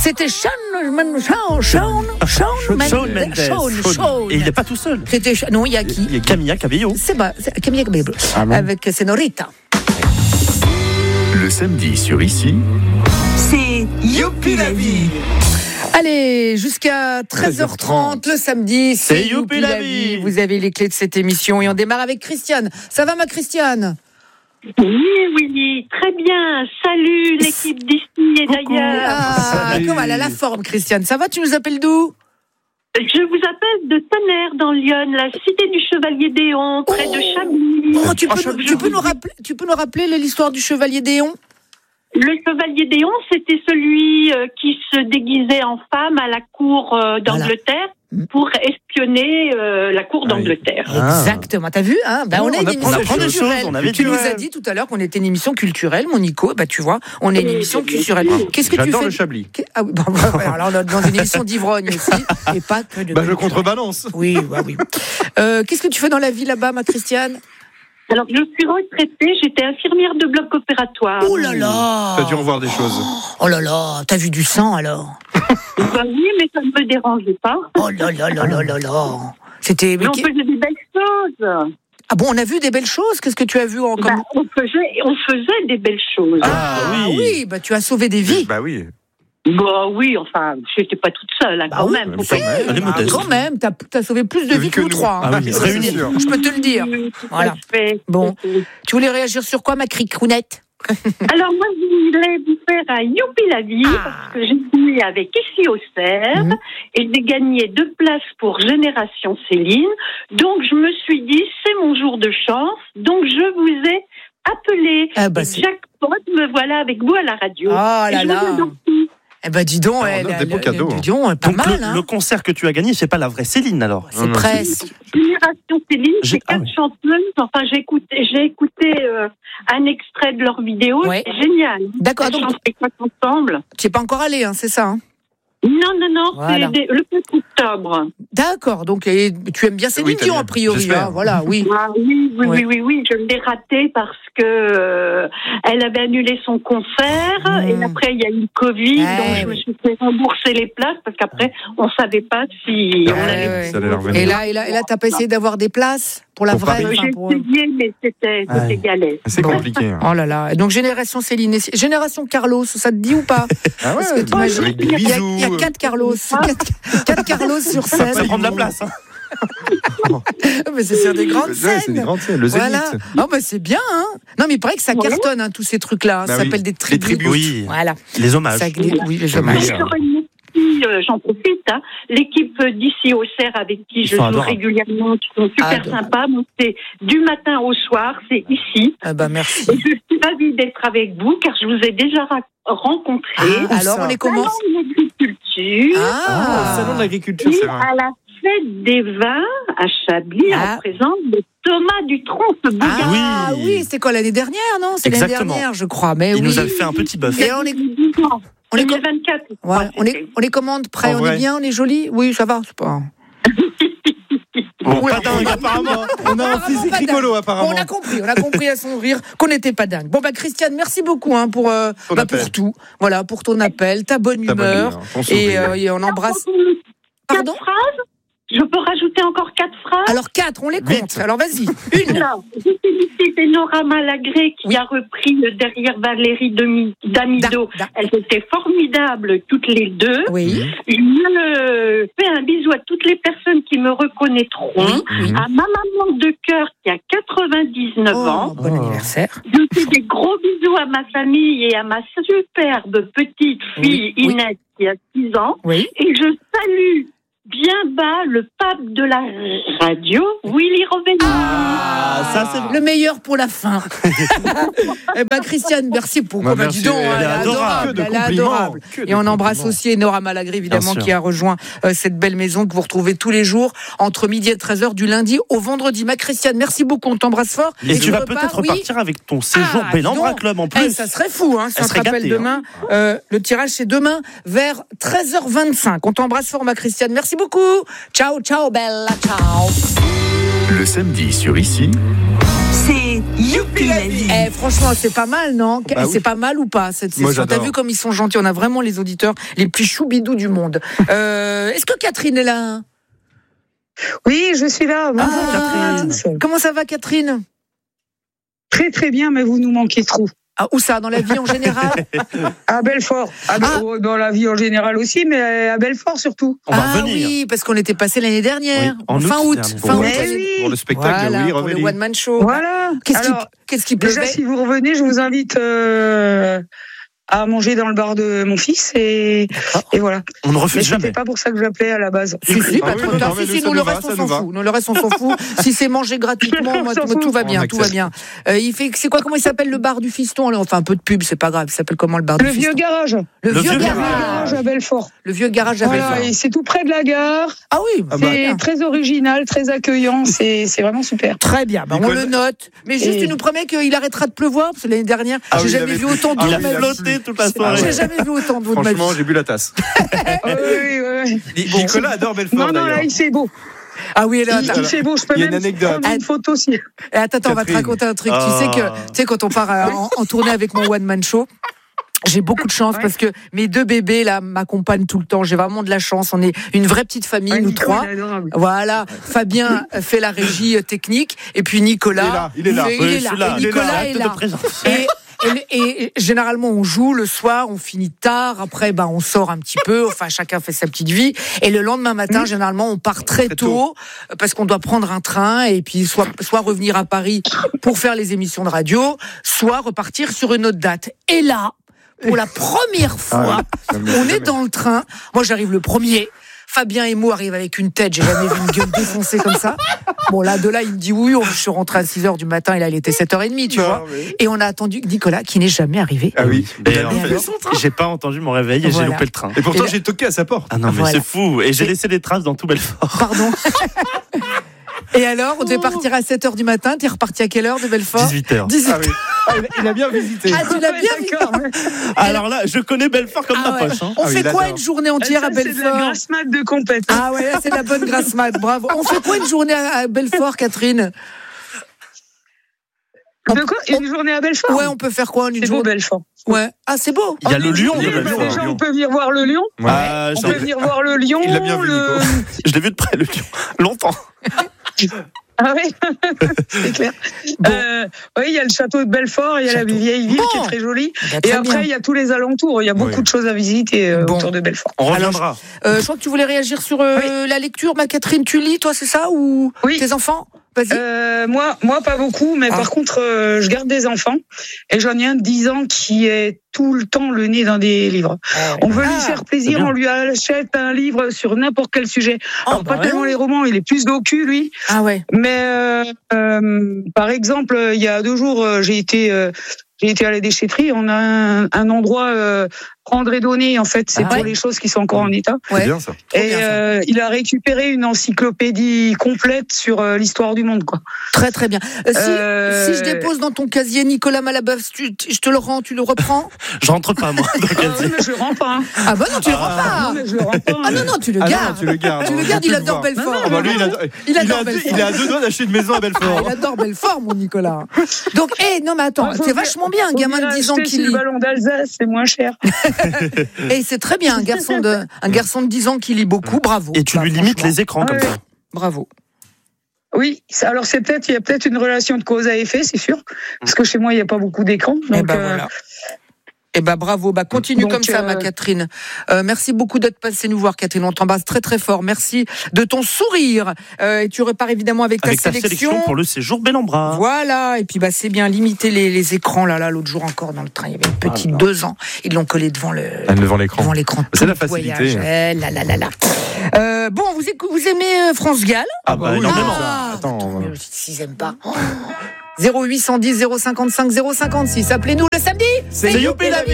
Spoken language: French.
C'était Shawn Mendes. Et il n'est pas tout seul. Non, il y a qui? Il y a Camilla Cabello. C'est Camilla Cabello. Avec Senorita. Le samedi sur Ici, c'est Youpi la vie. Allez, jusqu'à 13h30 le samedi, c'est Youpi la vie. Vous avez les clés de cette émission et on démarre avec Christiane. Ça va ma Christiane? Oui, très bien. Salut l'équipe d'ici et d'ailleurs. Comment elle a la forme, Christiane? Ça va, tu nous appelles d'où? Je vous appelle de Tonnerre dans l'Yonne, la cité du Chevalier d'Éon, près de Chablis. Tu peux nous rappeler l'histoire du Chevalier d'Éon? Le Chevalier d'Éon, c'était celui qui se déguisait en femme à la cour d'Angleterre. Pour espionner la cour d'Angleterre. Exactement, t'as vu hein? On est une émission culturelle. Tu nous as dit tout à l'heure qu'on était une émission culturelle, mon Nico. Tu vois, on est une émission culturelle. Qu'est-ce que tu fais? J'adore le Chablis. Alors on est dans une émission d'ivrogne aussi, et pas que de. Je contrebalance. Oui. Qu'est-ce que tu fais dans la vie là-bas, ma Christiane? Alors, je suis retraitée, j'étais infirmière de bloc opératoire. Oh là là! T'as dû en voir des choses. Oh là là, t'as vu du sang alors? Oui, mais ça ne me dérangeait pas. Oh là là là là là là! C'était. Mais on faisait des belles choses. Ah bon, on a vu des belles choses? Qu'est-ce que tu as vu encore? On faisait des belles choses. Oui, tu as sauvé des vies. Oui. Oui, enfin, je n'étais pas toute seule, quand même. Quand même, t'as sauvé plus de vies que nous trois. Je peux te le dire. Voilà. Bon, tu voulais réagir sur quoi, ma cricounette? Alors, moi, je voulais vous faire un Youpi la vie, parce que j'ai signé avec Ici au Cerf, et j'ai gagné 2 places pour Génération Céline. Donc, je me suis dit, c'est mon jour de chance, donc je vous ai appelé. Jackpot, me voilà avec vous à la radio. Oh là là. Dis donc, des beaux cadeaux. Pas donc mal. Le concert que tu as gagné, c'est pas la vraie Céline alors? C'est presque. Génération Céline, c'est 4 chanteuses. Enfin, j'ai écouté un extrait de leur vidéo. C'est génial. D'accord. Donc, chantent 4 ensemble. Tu n'es pas encore allé, c'est ça hein? Non, voilà. C'est le 4 octobre. D'accord, donc tu aimes bien Céline Dion a priori, voilà, oui. Oui, je l'ai raté parce que elle avait annulé son concert et après il y a eu le Covid, donc je me suis fait rembourser les places parce qu'après on savait pas si on allait. Et là, t'as pas essayé d'avoir des places pour la vraie? J'ai essayé, mais c'était galère. C'est compliqué. Oh là là. Et donc génération Céline, génération Carlos, ça te dit ou pas? Avec des bisous. Il y a 4 Carlos, 4 Carlos sur scène. Ça prend de la place. Mais c'est sur des grandes scènes. C'est des grandes scènes, le Zénith. Voilà. C'est bien, hein. Non, mais il paraît que ça cartonne, tous ces trucs-là. Ça s'appelle des tributes. Oui. Voilà. Les hommages. Les hommages. J'en profite, l'équipe d'Ici au Cerf avec qui je joue régulièrement, qui sont super sympas. Donc c'est du matin au soir, c'est ici. Merci. Et je suis ravie d'être avec vous car je vous ai déjà rencontré. Alors on les commence. Salon de l'agriculture. Salon de l'agriculture, c'est vrai. À la fête des vins à Chablis, en présence de Thomas Dutronc. Oui, c'est quoi l'année dernière, non? C'est l'année dernière, je crois. Mais il nous avait fait un petit bœuf. Et on est 24. On les commande prêts, on est bien, on est joli. Oui, ça va, c'est pas. Pas dingue, apparemment. On a un physique rigolo, apparemment. On a compris à son rire qu'on n'était pas dingue. Bon, Christiane, merci beaucoup pour tout. Voilà, pour ton appel, ta bonne humeur. Et on embrasse. Pardon ? Je peux rajouter encore 4 phrases? Alors 4, on les compte. Vite. Alors vas-y. Alors, je félicite Nora Malagré qui a repris le Derrière Valérie Damido. Elles étaient formidables toutes les deux. Oui. Je fais un bisou à toutes les personnes qui me reconnaîtront. À ma maman de cœur qui a 99 ans. Bon anniversaire. Je fais des gros bisous à ma famille et à ma superbe petite fille Inès qui a 6 ans. Oui. Et je salue bien bas le pape de la radio, Willy Rovelli. Ça c'est le meilleur pour la fin. Christiane, merci pour merci. Dis donc, elle est adorable. Et on embrasse aussi Nora Malagré, évidemment, qui a rejoint cette belle maison que vous retrouvez tous les jours entre midi et 13h du lundi au vendredi. Christiane, merci beaucoup, on t'embrasse fort. Et tu vas peut-être repartir avec ton séjour Bellambra Club en plus. Ça serait fou, si on se rappelle demain. Le tirage c'est demain vers 13h25. On t'embrasse fort, Christiane. Merci beaucoup. Ciao, bella, ciao. Le samedi sur Ici, c'est Youpi la vie. Franchement, c'est pas mal, non? Bah C'est pas mal ou pas cette session? Moi, j'adore. T'as vu comme ils sont gentils? On a vraiment les auditeurs les plus choubidous du monde. Est-ce que Catherine est là? Oui, je suis là. Bonjour, Catherine. Comment ça va, Catherine? Très très bien, mais vous nous manquez trop. Ah, où ça? Dans la vie en général? À Belfort. Dans la vie en général aussi, mais à Belfort surtout. On va revenir. Oui, parce qu'on était passé l'année dernière, Oui, en fin août août. dernier. Fin août. Oui. Pour le spectacle, Voilà, oui, pour le revenez. One Man Show. Voilà. Qu'est-ce qui Déjà, plaît? si vous revenez, je vous invite à manger dans le bar de mon fils et voilà. On ne Mais refuse c'était jamais. pas pour ça que j'appelais à la base. Si, pas oui, trop non, tard. mais Si, ça nous, nous le va, reste, ça on nous s'en va. fout. Nous, le reste, on s'en fout. Si c'est mangé gratuitement, moi, On s'en tout va On bien, tout va accepte. bien. C'est quoi, comment il s'appelle le bar du fiston? Alors, enfin, un peu de pub, c'est pas grave. Il s'appelle comment le bar Le du fiston? vieux garage. Le vieux vieux garage. à Belfort. Le vieux garage à Voilà, Belfort. et c'est tout près de la gare. Ah oui, Ah bah, C'est très original, très accueillant. C'est vraiment super. très bien. On Nicole- le note. Mais juste, Et- tu nous promets qu'il arrêtera de pleuvoir, parce que l'année dernière, Ah j'ai oui, il jamais avait vu plu. autant d'eau Ah de oui, ma il a vie. Flotter toute la soirée. J'ai jamais vu autant d'eau de ma vie. Franchement, j'ai bu la tasse. Oui. Nicolas adore Belfort, Non, d'ailleurs. là, il fait beau. Ah oui, là, Il fait beau. Je peux Il y a une même anecdote. prendre une photo aussi. attends, on va te Catherine. raconter un truc. Ah. Tu sais, quand on part en tournée avec mon One Man Show, j'ai beaucoup de chance Ouais. parce que mes deux bébés là m'accompagnent tout le temps. J'ai vraiment de la chance. On est une vraie petite famille, nous Nico, trois. il est adorable. Voilà, Fabien fait la régie technique et puis Nicolas. Il est là. Il est Oui, là. je suis là. Et Nicolas est Acte là. de présence. Et généralement on joue le soir, on finit tard, après on sort un petit peu, enfin chacun fait sa petite vie et le lendemain matin généralement on part très tôt parce qu'on doit prendre un train et puis soit revenir à Paris pour faire les émissions de radio, soit repartir sur une autre date. Et là, pour la première fois, on est dans le train. Moi j'arrive le premier. Fabien et moi arrivent avec une tête, j'ai jamais vu une gueule défoncée comme ça. Bon, là, il me dit oui, je suis rentré à 6h du matin et là, il était 7h30, tu vois. Mais... Et on a attendu Nicolas qui n'est jamais arrivé. Ah oui. Et en fait, j'ai pas entendu mon réveil et Voilà. j'ai loupé le train. Et pourtant, Et là- j'ai toqué à sa porte. Ah non, mais Voilà. c'est fou. Et j'ai laissé des traces dans tout Belfort. Pardon. Et alors, on devait partir à 7h du matin. T'es reparti à quelle heure de Belfort? 18h. 18h. Ah oui. Ah, il a bien visité. Ah, tu l'as bien vu. D'accord. Alors là, je connais Belfort comme Ah ma ouais. poche. Hein. On Ah oui, fait il quoi adore. une journée entière à Ça, c'est de la Belfort? grasse mat de compète. Ah ouais, là, c'est de la bonne grasse mat, bravo. On fait quoi une journée à Belfort, Catherine? De quoi? Une journée à Belfort? Ouais, on peut faire quoi une C'est beau, journée? Belfort. Ouais. Ah, c'est beau. Il y a le lion Il y de a le lion. Belfort. Déjà, on peut venir voir le lion. Ouais. Ah, On peut venir voir le lion. Il l'a bien vu, Nico. je l'ai vu de près, le lion. Longtemps. Ah oui, c'est clair. Bon. Oui, il y a le château de Belfort, il y a la Château. vieille ville qui Bon. est très jolie. Bah, Et très après, bien. il y a tous les alentours. Il y a beaucoup Oui. de choses à visiter Bon. autour de Belfort. On reviendra. Je crois que tu voulais réagir sur la lecture, ma Catherine. Tu lis, toi, c'est ça? Ou Oui. tes enfants? Vas-y. Moi, pas beaucoup, mais Ah. par contre, je garde des enfants. Et j'en ai un de 10 ans qui est tout le temps le nez dans des livres. On veut lui faire plaisir, bien. on lui achète un livre sur n'importe quel sujet. Alors, bah pas tellement les romans, il est plus docu, lui. Ah ouais. Mais par exemple, il y a 2 jours, j'ai été à la déchetterie. On a un endroit prendre et donner. En fait, c'est Ah pour ouais. les choses qui sont encore en état. C'est Ouais. bien ça. Trop Et bien, ça. il a récupéré une encyclopédie complète sur l'histoire du monde, quoi. Très très bien. Si je Euh, dépose dans ton casier Nicolas Malabeuf, je te le rends, tu le reprends? Je rentre pas, moi. dans le Ah casier. oui, mais je le rends pas. Hein. Ah bah non, tu le rends Non, pas. mais je le rends pas. Ah non, non, tu le Ah non, gardes. tu le gardes. Tu le on gardes, veut il plus le adore voir. Belfort. Ah bah lui, il adore a Belfort. il est à 2 doigts d'acheter une maison à Ah, Belfort. il adore Belfort, mon Nicolas. Donc, non mais attends, Faut c'est venir- vachement bien, un faut gamin venir de 10 ans acheter qui sur lit. le ballon d'Alsace, c'est moins cher. Et c'est très bien, un garçon de 10 ans qui lit beaucoup, bravo. Et tu Bah, lui limites franchement, les écrans comme Ouais. ça. Bravo. Oui, alors il y a peut-être une relation de cause à effet, c'est sûr, parce que chez moi il n'y a pas beaucoup d'écrans. Et Donc, bah voilà. Et bah bravo, bah continue Donc, comme ça, ma Catherine. Merci beaucoup d'être passée nous voir, Catherine. On t'embrasse très très fort. Merci de ton sourire. Et tu repars évidemment avec ta sélection pour le séjour Bel-en-Bras. Voilà, et puis bah c'est bien limiter les écrans là l'autre jour encore dans le train, il y avait une petite 2 ans, ils l'ont collé devant Devant l'écran. devant l'écran. C'est tout la le facilité. voyage. Là. Bon, vous aimez France Gall? Ah bah oui, énormément. Attends. S'ils aiment pas. 0810 055 056, appelez-nous le samedi. C'est Youpi la vie.